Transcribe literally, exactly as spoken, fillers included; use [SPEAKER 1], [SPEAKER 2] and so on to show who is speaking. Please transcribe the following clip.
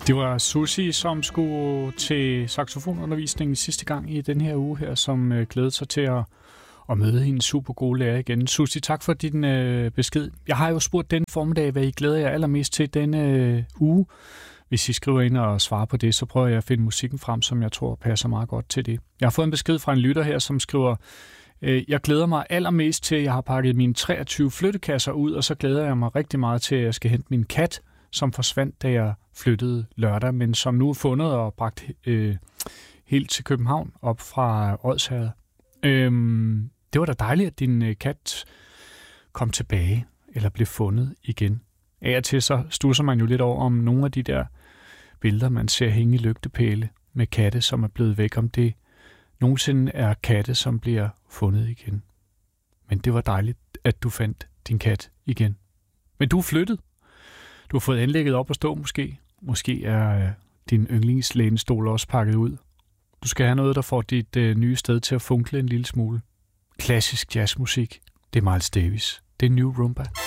[SPEAKER 1] Det var Susie, som skulle til saxofonundervisningen sidste gang i den her uge her, som øh, glædede sig til at, at møde hendes super gode lærer igen. Susie, tak for din øh, besked. Jeg har jo spurgt den formiddag, hvad I glæder jer allermest til denne øh, uge. Hvis I skriver ind og svarer på det, så prøver jeg at finde musikken frem, som jeg tror passer meget godt til det. Jeg har fået en besked fra en lytter her, som skriver: Jeg glæder mig allermest til, at jeg har pakket mine treogtyve flyttekasser ud, og så glæder jeg mig rigtig meget til, at jeg skal hente min kat, som forsvandt, da jeg flyttede lørdag, men som nu er fundet og bragt øh, helt til København op fra Odsherred. Øhm, det var da dejligt, at din øh, kat kom tilbage, eller blev fundet igen. Af og til så stusser man jo lidt over, om nogle af de der billeder, man ser hænge i lygtepæle med katte, som er blevet væk, om det nogensinde er katte, som bliver fundet igen. Men det var dejligt, at du fandt din kat igen. Men du er flyttet. Du har fået anlægget op at stå måske. Måske er øh, din yndlingslænestol også pakket ud. Du skal have noget, der får dit øh, nye sted til at funkle en lille smule. Klassisk jazzmusik. Det er Miles Davis. Det er New Rumba.